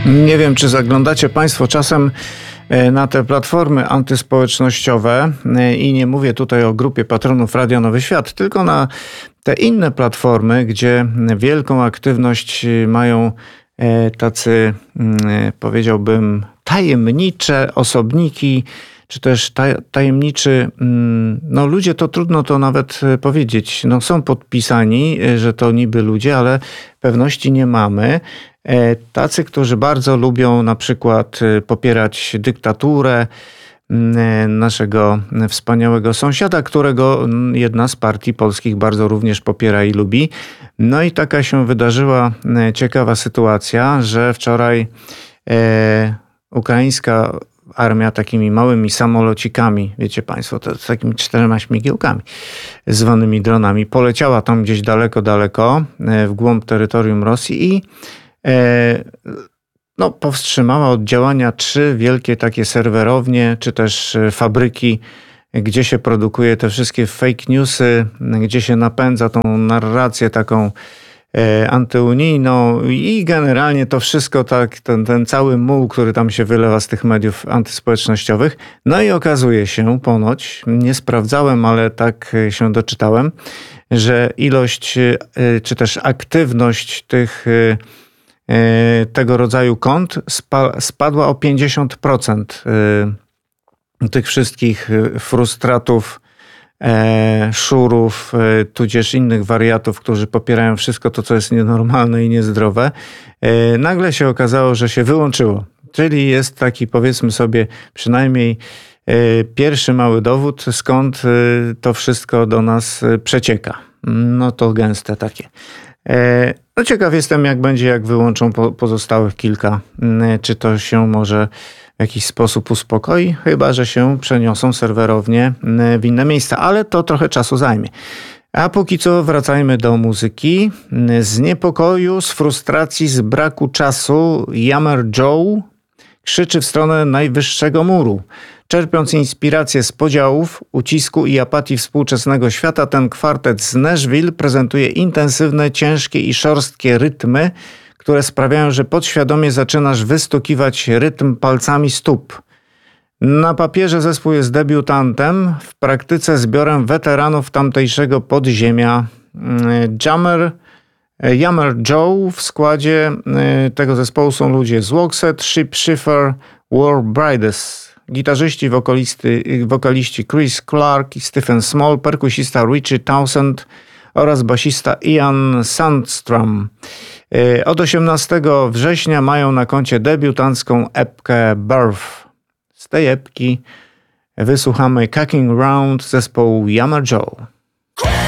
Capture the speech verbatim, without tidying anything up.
Nie wiem, czy zaglądacie Państwo czasem na te platformy antyspołecznościowe i nie mówię tutaj o grupie patronów Radia Nowy Świat, tylko na te inne platformy, gdzie wielką aktywność mają tacy, powiedziałbym, tajemnicze osobniki, czy też tajemniczy, no ludzie, to trudno to nawet powiedzieć. No są podpisani, że to niby ludzie, ale pewności nie mamy. Tacy, którzy bardzo lubią na przykład popierać dyktaturę naszego wspaniałego sąsiada, którego jedna z partii polskich bardzo również popiera i lubi. No i taka się wydarzyła ciekawa sytuacja, że wczoraj e, ukraińska armia takimi małymi samolocikami, wiecie Państwo, to z takimi czterema śmigiełkami, zwanymi dronami, poleciała tam gdzieś daleko, daleko w głąb terytorium Rosji i e, no, powstrzymała od działania trzy wielkie takie serwerownie, czy też fabryki, gdzie się produkuje te wszystkie fake newsy, gdzie się napędza tą narrację taką antyunijną i generalnie to wszystko, tak, ten, ten cały muł, który tam się wylewa z tych mediów antyspołecznościowych. No i okazuje się ponoć, nie sprawdzałem, ale tak się doczytałem, że ilość czy też aktywność tych tego rodzaju kont spadła o pięćdziesiąt procent tych wszystkich frustratów, E, szurów, e, tudzież innych wariatów, którzy popierają wszystko to, co jest nienormalne i niezdrowe, e, nagle się okazało, że się wyłączyło. Czyli jest taki, powiedzmy sobie, przynajmniej e, pierwszy mały dowód, skąd e, to wszystko do nas przecieka. No to gęste takie. E, no ciekaw jestem, jak będzie, jak wyłączą po, pozostałych kilka. E, czy to się może w jakiś sposób uspokoi, chyba że się przeniosą serwerownie w inne miejsca, ale to trochę czasu zajmie. A póki co wracajmy do muzyki. Z niepokoju, z frustracji, z braku czasu Jammer Joe krzyczy w stronę najwyższego muru. Czerpiąc inspirację z podziałów, ucisku i apatii współczesnego świata, ten kwartet z Nashville prezentuje intensywne, ciężkie i szorstkie rytmy, które sprawiają, że podświadomie zaczynasz wystukiwać rytm palcami stóp. Na papierze zespół jest debiutantem, w praktyce zbiorem weteranów tamtejszego podziemia. Jammer, Jammer Joe, w składzie tego zespołu są ludzie z Waxet, Ship Schiffer, War Brides, gitarzyści, wokalisty, wokaliści Chris Clark i Stephen Small, perkusista Richie Townsend oraz basista Ian Sandstrom. Od osiemnastego września mają na koncie debiutancką epkę Birth. Z tej epki wysłuchamy Kicking Round zespołu Jammer Joe.